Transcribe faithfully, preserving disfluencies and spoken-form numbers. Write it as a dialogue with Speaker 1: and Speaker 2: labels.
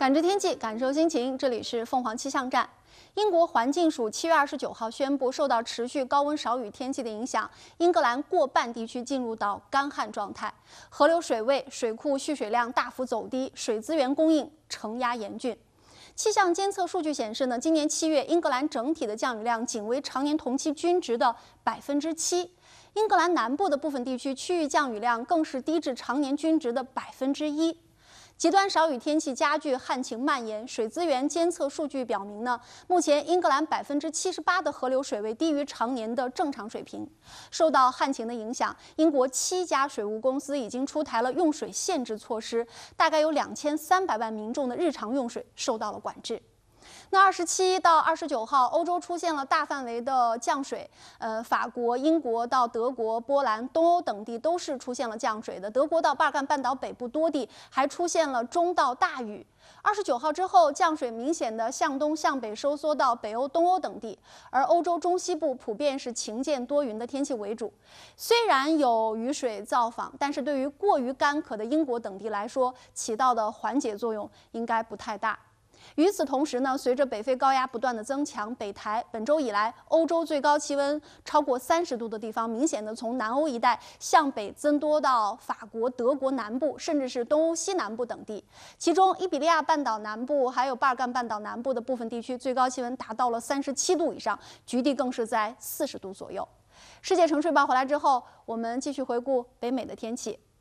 Speaker 1: 感知天气，感受心情，这里是凤凰气象站。英国环境署七月二十九号宣布，受到持续高温少雨天气的影响，英格兰过半地区进入到干旱状态，河流水位、水库蓄水量大幅走低，水资源供应承压严峻。气象监测数据显示呢，今年七月英格兰整体的降雨量仅为常年同期均值的百分之七，英格兰南部的部分地区区域降雨量更是低至常年均值的百分之一。极端少雨天气加剧旱情蔓延，水资源监测数据表明呢，目前英格兰百分之七十八的河流水位低于常年的正常水平。受到旱情的影响，英国七家水务公司已经出台了用水限制措施，大概有两千三百万民众的日常用水受到了管制。那二十七到二十九号，欧洲出现了大范围的降水，呃，法国、英国到德国、波兰、东欧等地都是出现了降水的。德国到巴尔干半岛北部多地还出现了中到大雨。二十九号之后，降水明显的向东向北收缩到北欧、东欧等地，而欧洲中西部普遍是晴间多云的天气为主。虽然有雨水造访，但是对于过于干渴的英国等地来说，起到的缓解作用应该不太大。与此同时呢，随着北非高压不断的增强，北台本周以来，欧洲最高气温超过三十度的地方，明显的从南欧一带向北增多到法国、德国南部，甚至是东欧西南部等地。其中，伊比利亚半岛南部还有巴尔干半岛南部的部分地区，最高气温达到了三十七度以上，局地更是在四十度左右。世界城市报回来之后，我们继续回顾北美的天气。